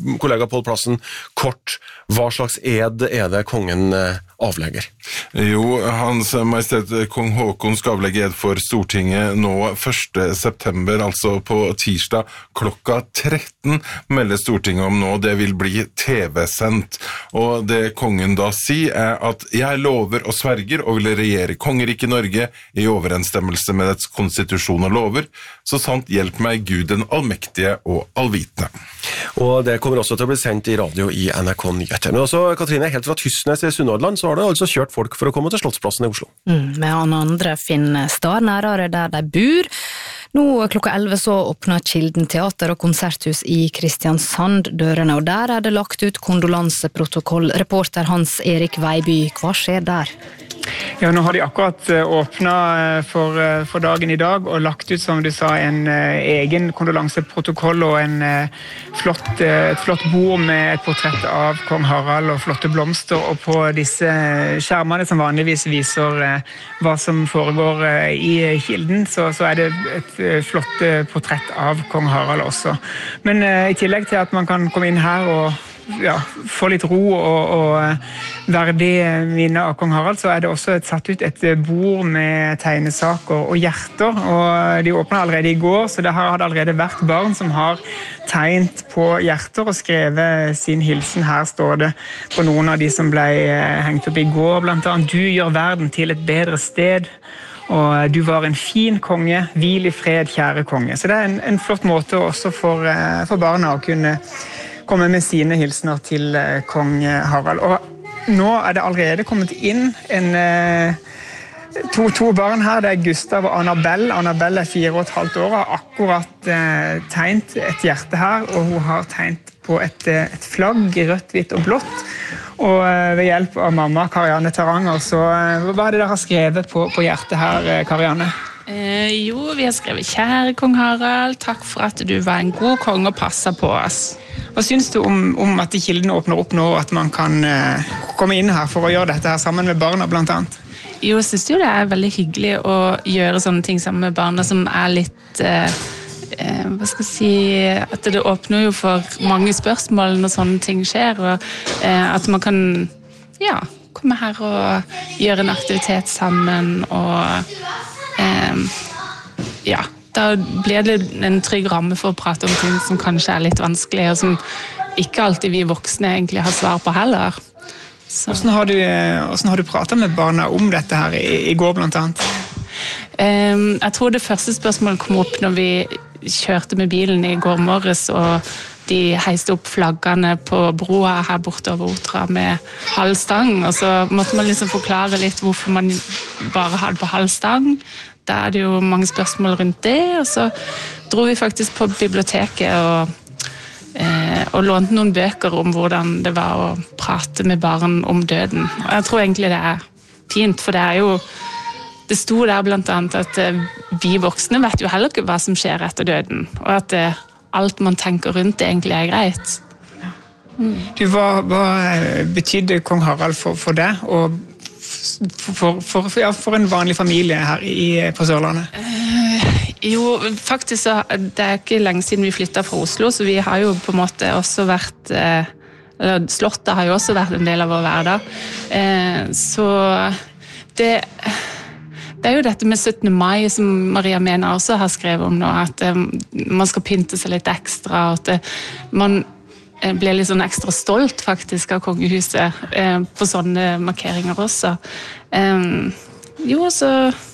kollega Pål Plassen, kort, hva slags ed det kongen avlegger? Jo, Hans Majestet Kong Håkon skal avlegge ed for Stortinget nå 1. september, altså på tirsdag klokka 13, melder Stortinget om nå. Det vil bli TV-sendt. Og det kongen da sier at jeg lover og sverger og vil regjere kongeriket Norge i overensstemmelse med dets konstitusjon og lover, så sant hjelp meg Gud den allmektige og allvitende. Og det kommer også til å bli sendt i radio i NRK Nyheter. Men også, Katrine, helt fra Tysnes i Sunnhordland, så har det altså kjørt folk for å komme til Slottsplassen i Oslo. Med andre finner stad nærere der de bor. Nå klokka 11 så åpner Kilden teater og konserthus i Kristiansand dørene, og der det lagt ut kondolanseprotokoll. Reporter Hans Erik Veiby, hva skjer der? Ja, nå har de akkurat åpnet for dagen i dag og lagt ut, som du sa, en egen kondolanseprotokoll og et flott bord med et portrett av kong Harald og flotte blomster, og på disse skjermene som vanligvis viser hva som foregår i Kilden, så det et flott portrett av kong Harald også. Men i tillegg til at man kan komme inn her og få litt ro og verdig minne av kong Harald, så det også satt ut et bord med tegnesaker og hjerter, og de åpnet allerede i går, så det her hadde allerede vært barn som har tegnet på hjerter og skrevet sin hilsen. Her står det på noen av de som ble hengt opp i går, blant annet: du gjør verden til et bedre sted, og du var en fin konge, hvil i fred, kjære konge. Så det en flott måte også for barna å kunne komme med sine hilsener til kong Harald. Og nå det allerede kommet inn to barn her. Det Gustav og Annabelle. Annabelle 4,5 år, har akkurat tegnet et hjerte her, og hun har tegnet på et flagg, rødt, hvitt og blått. Og ved hjelp av mamma, Karianne Taranger, så hva det dere har skrevet på hjertet her, Karianne? Jo, vi har skrevet: kjære kong Harald, takk for at du var en god konge og passet på oss. Hva synes du om at Kilden åpner opp nå, og at man kan komme inn her for å gjøre dette her sammen med barna, blant annet? Jo, jeg synes jo det veldig hyggelig å gjøre sånne ting sammen med barna som litt, hva skal jeg si, at det åpner jo for mange spørsmål når sånne ting skjer, og at man kan, komme her og gjøre en aktivitet sammen, og da blir det en trygg ramme for å prate om ting som kanskje litt vanskelig, og som ikke alltid vi voksne egentlig har svar på heller. Hvordan har du pratet med barna om dette her i går, blant annet? Jeg tror det første spørsmålet kom opp når vi kjørte med bilen i går morges, og de heiste opp flaggene på broa her borte over Otra med halv stang, og så måtte man liksom forklare litt hvorfor man bare hadde på halv stang. Da det jo mange spørsmål rundt det, og så dro vi faktisk på biblioteket og lånte noen bøker om hvordan det var å prate med barn om døden. Og jeg tror egentlig det fint, for det sto der blant annet at vi voksne vet jo heller ikke hva som skjer etter døden, og at alt man tenker rundt det egentlig greit. Hva betydde kong Harald for deg, og for en vanlig familie her på Sørlandet? Jo, faktisk så det ikke lenge siden vi flyttet fra Oslo, så vi har jo på en måte også vært, Slottet har jo også vært en del av vår hverdag. Så det jo dette med 17. mai som Maria Mena også har skrevet om nå, at man skal pynte seg litt ekstra, og at man ble litt sånn ekstra stolt faktisk av kongehuset på sånne markeringer også. Så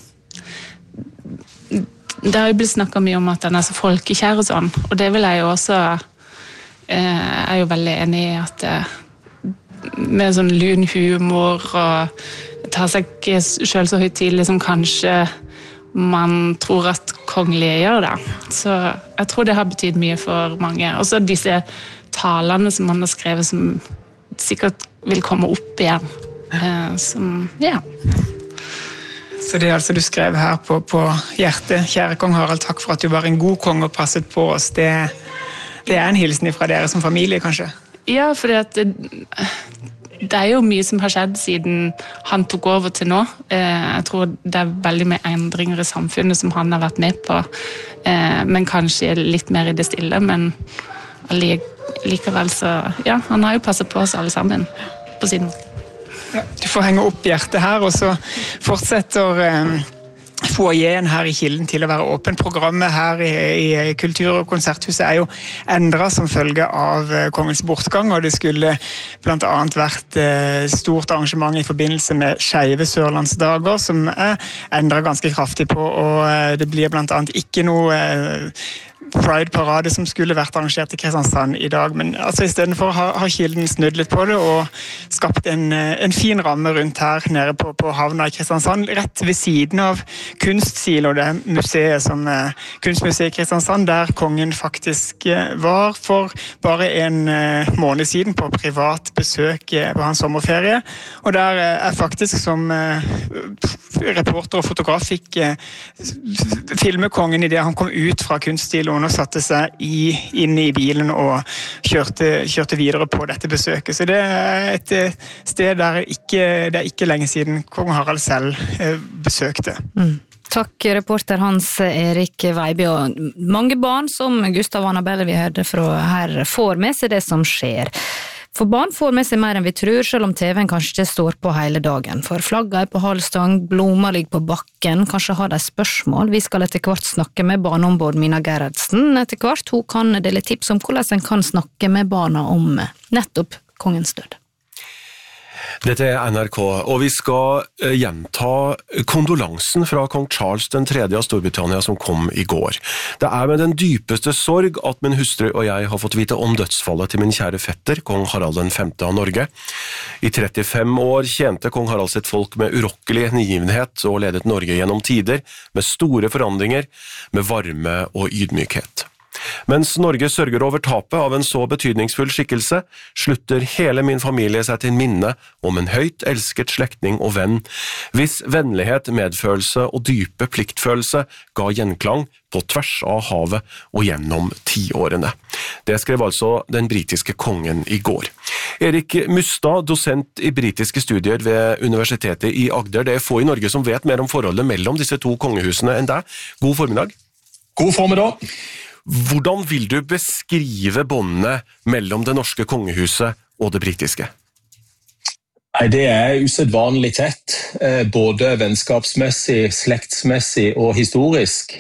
det har jo blitt snakket mye om at den så folkekjær og sånn, og det vil jeg jo også jo veldig enig i, at med sånn lun humor og ta seg ikke selv så høytidelig som kanskje man tror at kongelige gjør det. Så jeg tror det har betydd mye for mange. Og så disse talene som man har skrevet som sikkert vil komme opp igjen. Så det altså du skrev her på hjertet: kjære kong Harald, takk for at du var en god konge og passet på oss. Det en hilsen fra dere som familie, kanskje? Ja, for det jo mye som har skjedd siden han tok over til nå. Jeg tror det veldig mye endringer i samfunnet som han har vært med på, men kanskje litt mer i det stille, men likevel så, ja, han har jo passet på oss alle sammen på sin måte. Ja, du får henge opp hjertet her, og så fortsetter foajeen her i Kilden til å være åpen. Programmet her i Kultur- og konserthuset jo endret som følge av kongens bortgang, og det skulle blant annet vært stort arrangement i forbindelse med Skeive Sørlandsdager, som endret ganske kraftig på, og det blir blant annet ikke noe Pride-parade som skulle vært arrangert i Kristiansand i dag, men altså i stedet for har Kilden snudd litt på det og skapt en fin ramme rundt her nede på havna i Kristiansand, rett ved siden av Kunstsilo, det museet som Kunstmuseet i Kristiansand, der kongen faktisk var for bare en måned siden på privat besøk på hans sommerferie, og der faktisk som reporter og fotograf fikk filme kongen i det han kom ut fra Kunststiloen og satte seg inn i bilen og kjørte videre på dette besøket. Så det et sted der det ikke lenge siden kong Harald selv besøkte. Takk, reporter Hans Erik Veiby. Og mange barn som Gustav Annabelle vi hørte fra her får med seg det som skjer. For barn får med seg mer enn vi tror, selv om TV-en kanskje ikke står på hele dagen. For flagget på halvstang, blommer ligger på bakken, kanskje har de spørsmål. Vi skal etter hvert snakke med barneombud Mina Gerhardsen. Etter hvert hun kan dele tips om hvordan en kan snakke med barna om nettopp kongens død. Dette NRK, og vi skal gjenta kondolansen fra kong Charles III av Storbritannia som kom i går. Det med den dypeste sorg at min hustru og jeg har fått vite om dødsfallet til min kjære fetter, kong Harald V av Norge. I 35 år tjente kong Harald sitt folk med urokkelig hengivenhet og ledet Norge gjennom tider med store forandringer, med varme og ydmykhet. Mens Norge sørger over tapet av en så betydningsfull skikkelse, slutter hele min familie seg til minne om en høyt elsket slektning og venn, hvis vennlighet, medfølelse og dype pliktfølelse ga gjenklang på tvers av havet og gjennom 10-årene. Det skrev altså den britiske kongen i går. Erik Mustad, dosent i britiske studier ved Universitetet i Agder. Det få i Norge som vet mer om forholdet mellom disse to kongehusene enn deg. God formiddag. God formiddag. Hvordan vil du beskrive båndene mellom det norske kongehuset og det britiske? Nei, det usedvanlig tett, både vennskapsmessig, slektsmessig og historisk.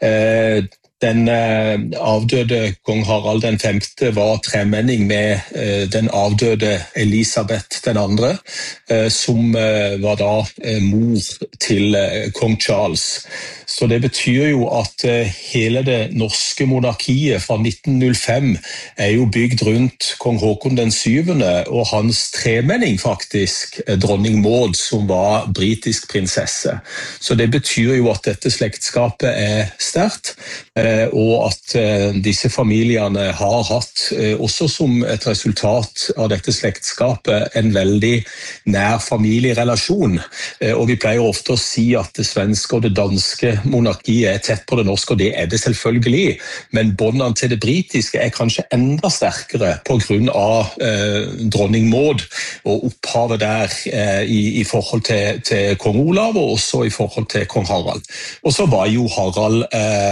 Den avdøde kong Harald V var tremenning med den avdøde Elisabeth II, som var da mor til kong Charles. Så det betyr jo at hele det norske monarkiet fra 1905 jo bygd rundt kong Håkon den 7. og hans tremenning faktisk, dronning Maud, som var britisk prinsesse. Så det betyr jo at dette slektskapet sterkt, og at disse familiene har hatt, også som et resultat av dette slektskapet, en veldig nær familierelasjon. Og vi pleier ofte å si at det svenske og det danske monarkiet tett på det norske, og det det selvfølgelig, men båndene til det britiske kanskje enda sterkere på grunn av dronning Maud og opphavet der i forhold til kong Olav og også i forhold til kong Harald. Og så var jo Harald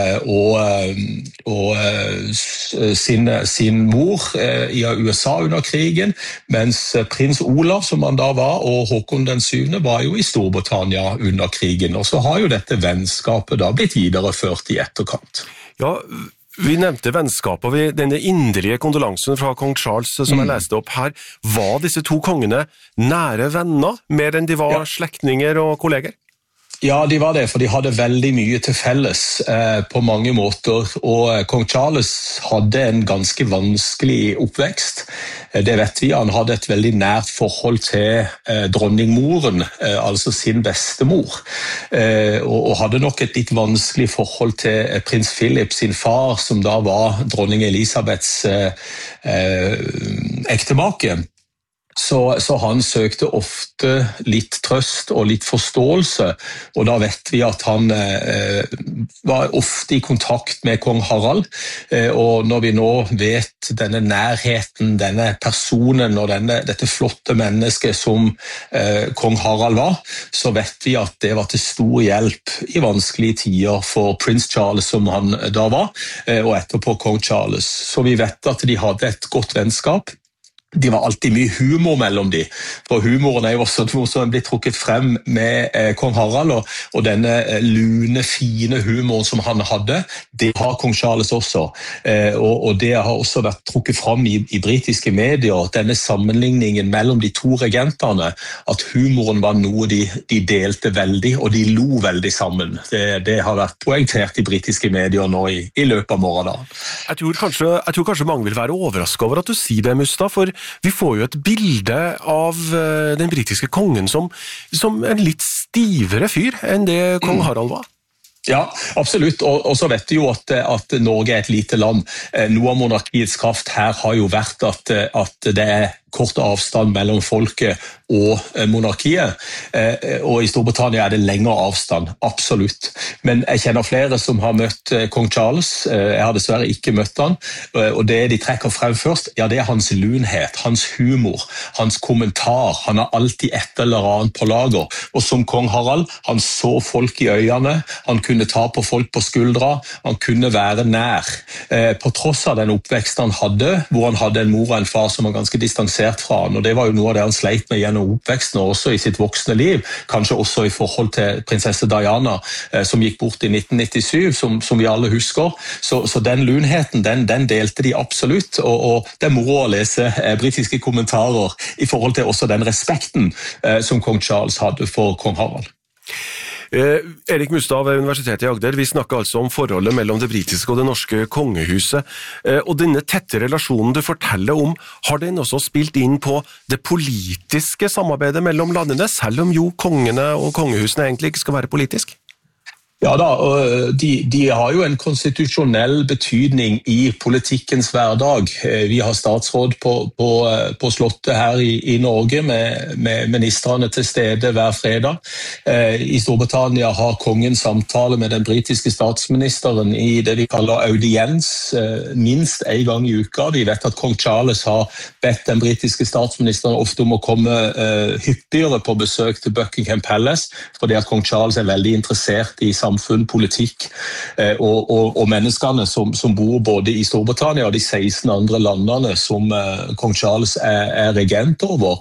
og sin mor i USA under krigen, mens prins Olav, som han da var, og Håkon den 7. var jo i Storbritannia under krigen, og så har jo dette vennskapet da blitt videreført i etterkant. Ja, vi nevnte vennskapet, og denne inderlige kondolansen fra kong Charles som jeg leste opp her. Var disse to kongene nære venner, mer enn de var slektninger og kolleger? Ja, de var det, for de hadde veldig mye til felles på mange måter, og kong Charles hadde en ganske vanskelig oppvekst. Det vet vi, han hadde et veldig nært forhold til dronningmoren, altså sin bestemor, og hadde nok et litt vanskelig forhold til prins Philip, sin far, som da var dronning Elisabeths ektemake. Så han søkte ofte litt trøst og litt forståelse, og da vet vi at han var ofte i kontakt med kong Harald, og når vi nå vet denne nærheten, denne personen og dette flotte mennesket som kong Harald var, så vet vi at det var til stor hjelp i vanskelige tider for prins Charles som han da var, og etterpå kong Charles. Så vi vet at de hadde et godt vennskap. Det var alltid mye humor mellom de, for humoren jo også noe som blir trukket frem med kong Harald, og denne lune, fine humoren som han hadde, det har kong Charles også, og det har også vært trukket frem i britiske medier, denne sammenligningen mellom de to regentene, at humoren var noe de delte veldig, og de lo veldig sammen. Det har vært poengtert i britiske medier nå i løpet av morgenen. Jeg tror kanskje mange vil være overrasket over at du sier det, Mustad, for vi får jo et bilde av den britiske kongen som en litt stivere fyr enn det kong Harald var. Ja, absolutt, og så vet vi jo at Norge et lite land. Noe av monarkiets kraft her har jo vært at det kort avstand mellom folket og monarkiet, og i Storbritannia det lengre avstand, absolutt. Men jeg kjenner flere som har møtt kong Charles, jeg har dessverre ikke møtt han, og det de trekker frem først, ja det hans lunhet, hans humor, hans kommentar, han har alltid et eller annet på lager, og som kong Harald, han så folk i øynene, han kunne ta på folk på skuldra, han kunne være nær, på tross av den oppveksten han hadde, hvor han hadde en mor og en far som var ganske distansert fra han, og det var jo noe av det han sleit med gjennom oppveksten og også i sitt voksne liv, kanskje også i forhold til prinsesse Diana, som gikk bort i 1997, som vi alle husker. Så den lunheten, den delte de absolutt, og det moro å lese britiske kommentarer i forhold til også den respekten som kong Charles hadde for kong Harald. Erik Mustad ved Universitetet i Agder, vi snakker altså om forholdet mellom det britiske og det norske kongehuset, og denne tette relasjonen du forteller om, har den også spilt inn på det politiske samarbeidet mellom landene, selv om jo kongene og kongehusene egentlig ikke skal være politisk? Ja da, og de har jo en konstitusjonell betydning i politikkens hverdag. Vi har statsråd på slottet her i Norge med ministrene til stede hver fredag. I Storbritannia har kongen samtale med den britiske statsministeren i det vi kaller audiens, minst en gang i uka. Vi vet at kong Charles har bedt den britiske statsministeren ofte om å komme hyppigere på besøk til Buckingham Palace, fordi at kong Charles veldig interessert i samfunn, politikk og menneskene som bor både i Storbritannia og de 16 andre landene som kong Charles regent over.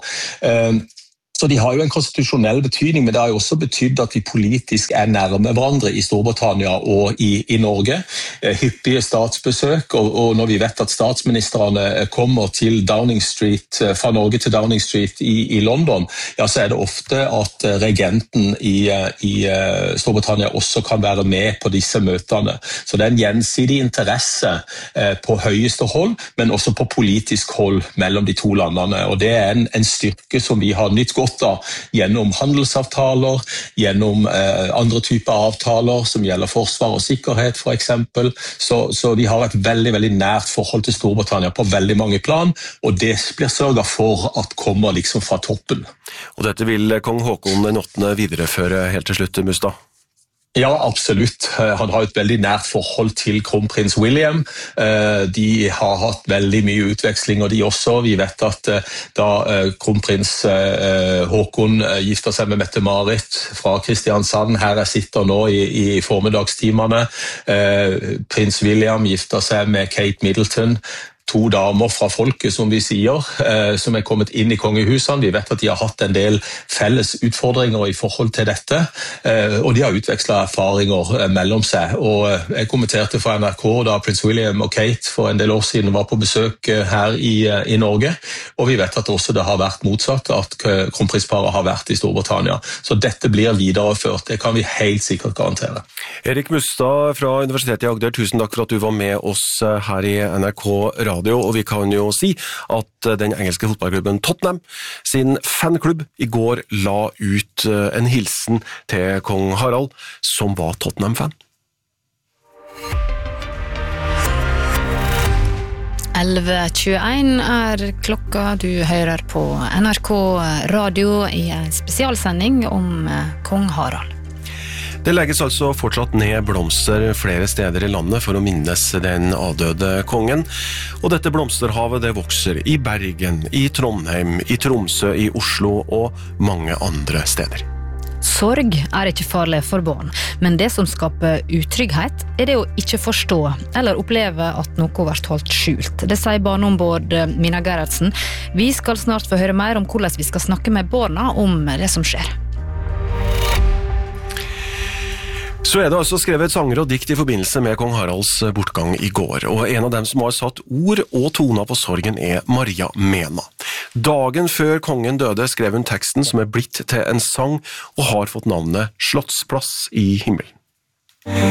Så de har jo en konstitusjonell betydning, men det har jo også betydd at vi politisk nærme hverandre i Storbritannia og i Norge. Hyppige statsbesøk, og når vi vet at statsministrene kommer til Downing Street, fra Norge til Downing Street i London, ja, så det ofte at regenten i Storbritannia også kan være med på disse møtene. Så det en gjensidig interesse på høyeste hold, men også på politisk hold mellom de to landene, og det en styrke som vi har nytt godt gjennom handelsavtaler, gjennom andre typer avtaler som gjelder forsvar og sikkerhet for eksempel. Så vi har et veldig, veldig nært forhold til Storbritannia på veldig mange plan, og det blir sørget for at kommer liksom fra toppen. Og dette vil kong Håkon den 8. videreføre helt til slutt, Mustad? Ja, absolutt. Han har et veldig nært forhold til kronprins William. De har hatt veldig mye utvekslinger, de også. Vi vet at da kronprins Håkon gifter seg med Mette-Marit fra Kristiansand, her sitter nå i formiddagstimene. Prins William gifter seg med Kate Middleton. 2 damer fra folket, som vi sier, som kommet inn i kongehusene. Vi vet at de har hatt en del felles utfordringer i forhold til dette, og de har utvekslet erfaringer mellom seg. Og jeg kommenterte for NRK da prins William og Kate for en del år siden var på besøk her i Norge, og vi vet at også det har vært motsatt, at kronprinsparet har vært i Storbritannia. Så dette blir videreført, det kan vi helt sikkert garantere. Erik Mustad fra Universitetet i Agder, tusen takk for at du var med oss her i NRK Radio. Og vi kan jo si at den engelske fotballklubben Tottenham sin fanklubb i går la ut en hilsen til kong Harald, som var Tottenham-fan. 11:21 klokka. Du hører på NRK Radio i en spesialsending om kong Harald. Det legges altså fortsatt ned blomster flere steder i landet for å minnes den avdøde kongen. Og dette blomsterhavet det vokser i Bergen, i Trondheim, i Tromsø, i Oslo og mange andre steder. Sorg ikke farlig for barn, men det som skaper utrygghet det å ikke forstå eller oppleve at noe blir holdt skjult. Det sier barneombud Mina Gerhardsen. Vi skal snart få høre mer om hvordan vi skal snakke med barna om det som skjer. Så det altså skrevet sanger og dikt i forbindelse med kong Haralds bortgang i går, og en av dem som har satt ord og toner på sorgen Maria Mena. Dagen før kongen døde skrev hun teksten som blitt til en sang og har fått navnet Slottsplass i himmelen.